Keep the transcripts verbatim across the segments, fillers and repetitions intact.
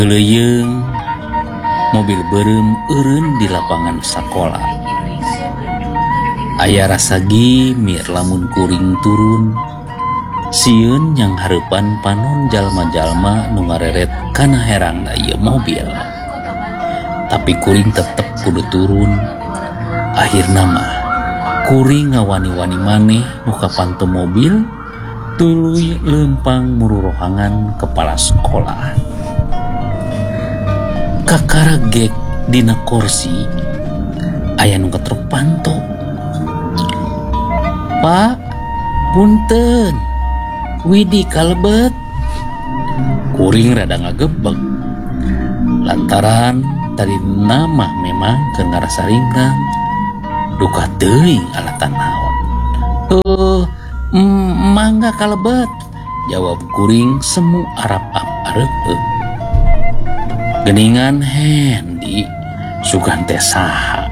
Leuyeng mobil beureum eureun di lapangan sakola. Aya rasagi mir lamun kuring turun, sieun yang hareupan panon jalma-jalma nu ngareret kana herangna ieu mobil. Tapi kuring tetep kudu turun. Akhirna mah kuring ngawani-wani maneh nu kapanto mobil tuluy leumpang mururohangan kepala sekolah. Kakaragek dina kursi aya nu ketruk panto. Pak, punten, Widi kalebet. Kuring rada ngagebeg lantaran tadi nama memang keur ngarasa ringgang. Duka teuing alatan naon. Eh, mangga kalebet, jawab kuring semu arap-arep. Geningan Hendi sugan teh saha.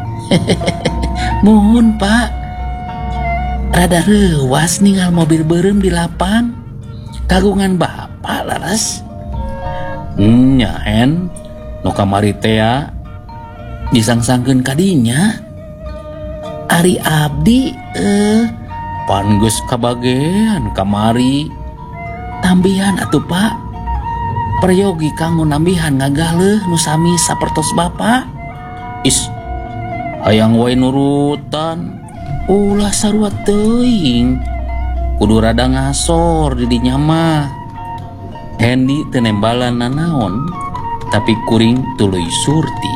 Muhun Pak, rada reuwas ningal mobil beureum di lapang. Kagungan Bapak laras. Nya Hen, nu kamari teh disangsangkeun kadinya. Ari abdi eh pan geus kabagean kamari. Tambihan atuh Pak, peryogi kanggo nambihan ngagaleuh nu sami sapertos Bapak. Is, hayang wae nurutan. Ulah sarua teuing, kudu rada ngasor di dinya mah. Hendi teu nembalan nanaon, tapi kuring tuluy surti.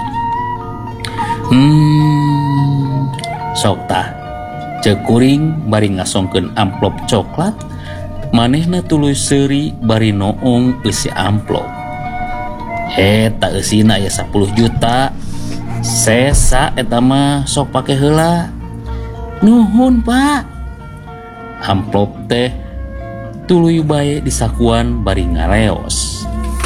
Hmm, sok tah, ceuk kuring bari ngasongkeun amplop coklat, manehna tuluy seuri bari noong eusi amplop. Eta eusina aya sepuluh juta. Sesa eta mah sok pake heula. Nuhun Pak. Amplop teh tuluy bae di sakuan bari ngareos.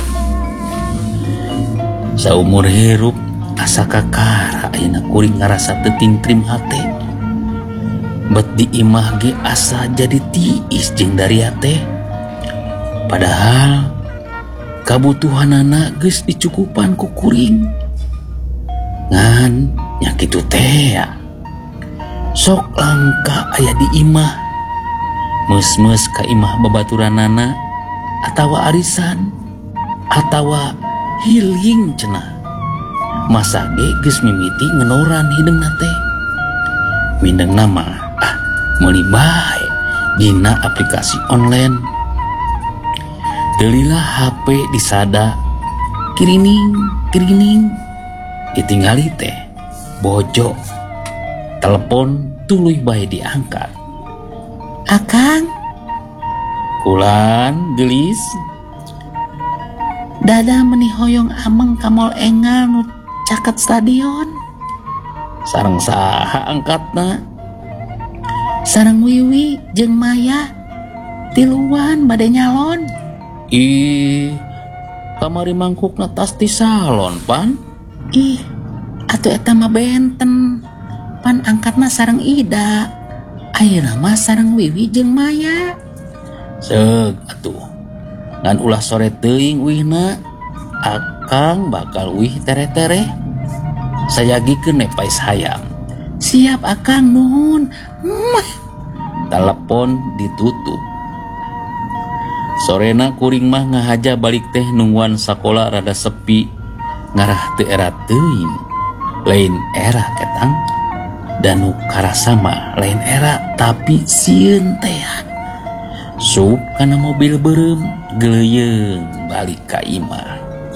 Saumur hirup asa kakara ayeuna kuring ngarasa teu tingtrim hate. Bet di imah ge asa jadi tiis jeung daria teh. Padahal kabutuhanana geus dicukupan ku kuring. Ngan nya kitu teh ya. Sok langka aya di imah, meus-meus ka imah babaturanana atawa arisan atawa healing cenah. Masa ge geus mimiti ngenoran hideungna teh. Mindengna mah ah meuli bae dina aplikasi online. Deulilah H P disada, kirining kirining ditinggali teh bojo. Telepon tuluy bae diangkat. Akang, kulan gelis. Dada meuni hoyong ameng ka Mall Enggal nu caket stadion. Sareng saha angkatna? Sareng Wiwi jeung Maya. Tiluan bade nyalon. Ih, kamari mangkukna tas ti salon pan. Ih, atuh eta mah benten. Pan angkatna sareng Ida, ayeuna mah sareng Wiwi jeung Maya. Seug atuh, ngan ulah sore teuing wihna, akang bakal wih tere-tere. Sayagikeun nepais hayam. Siap akang, nuhun. Mah. Telepon ditutup. Sorena kuring mah ngahaja balik teh nungguan sakola rada sepi, ngarah teu era teuing. Lain era ketang. Dan karasa mah lain era tapi sieun teh sup kana mobil beureum geleuyeng balik ka imah.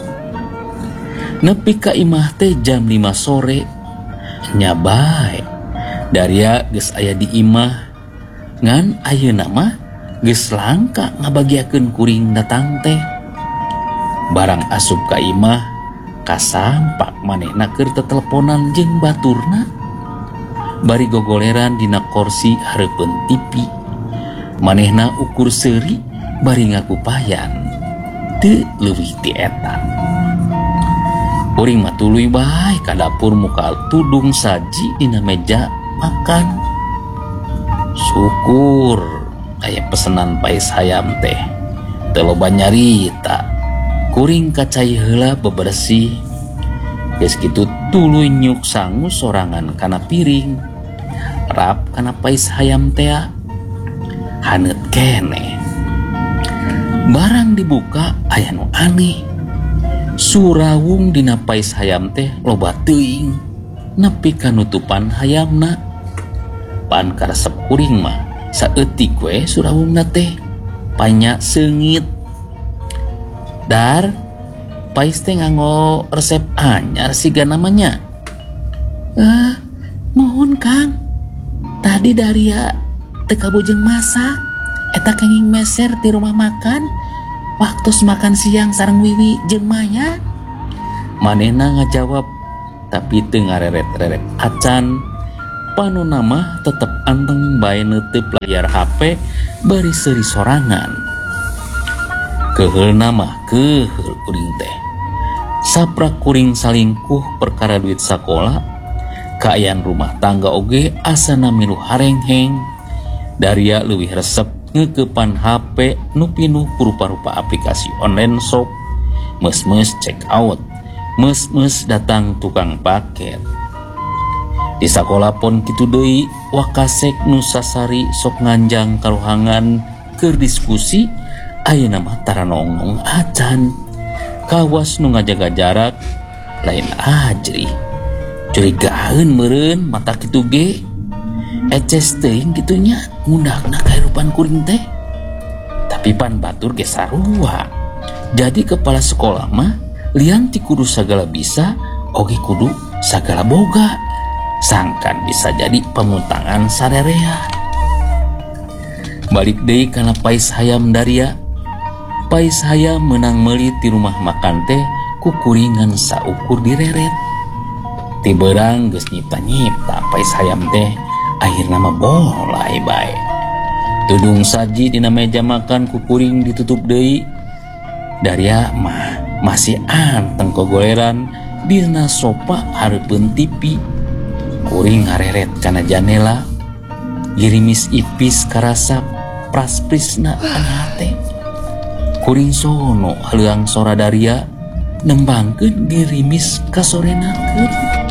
Nepi ka imah teh jam lima sore. Nya bae daria geus aya di imah. Ngan ayeuna mah geus langka ngabagiakeun kuring datang teh. Barang asup ka imah kasampak manehna keur teteleponan jeung baturna. Bari gogoleran dina kursi hareupeun T V. Manehna ukur seuri bari ngakupayan. Teu leuwih ti eta. Kuring mah tuluy bae ka dapur muka tudung saji dina meja makan. Syukur aya pesenan pais hayam teh. Teu loba nyarita. Kuring kacai heula bebersih. Geus kitu tuluy nyuk sangu sorangan kana piring. Rap kana pais hayam teh haneut keneh. Barang dibuka aya nu aneh. Surawung dina pais hayam teh loba teuing nepi kanutupan hayamna. Pan karesep kuring mah saeutik we surawungna teh panya seungit. Dar pais teh nganggo resep anyar siga namanya. Eh, mohon Kang. Tadi Daria teu kabujeng masak. Eta kenging meser di rumah makan. Waktu makan siang sareng Wiwi jeung Maya. Manehna ngajawab tapi teu ngareret-reret acan. Panonna mah tetep anteng bae neuteuk layar H P bari seuri sorangan. Keheulna mah keheul kuring teh. Saprak kuring salingkuh perkara duit sakola, kaayaan rumah tangga oge asana milu harengheng. Daria leuwih resep ngeukepan H P nu pinuh rupa-rupa aplikasi online shop, mes-mes check out, mes-mes datang tukang paket. Di sakola pun kitu deui, wakasek nu sasari sok nganjang karuhangan keur diskusi, ayeuna mah tara nongong acan. Kawas nu ngajaga jarak lain ajri. Curigaeun meureun mata kitu ge. Eces teuing kitunya ngundakna kahirupan kuring teh. Tapi pan batur ge sarua. Jadi kepala sekolah mah lian ti kudu sagala bisa, oge kudu sagala boga. Sangkan bisa jadi pemutangan sarerea. Balik deui kana pais hayam Daria. Pais hayam menang meuli ti rumah makan teh ku kuringan saukur direret. Ti beurang geus nyipta-nyipta pais hayam teh. Akhirna mah bolai bae. Tudung saji dina meja makan ku kuring ditutup deui. Daria mah masih anteng kogoleran dina sofa hareupeun T V. Kuring ngareret kana janela. Girimis ipis karasa prasprisna hate. Kuring sono haleuang sora Daria nembangkeun girimis kasorenakeun.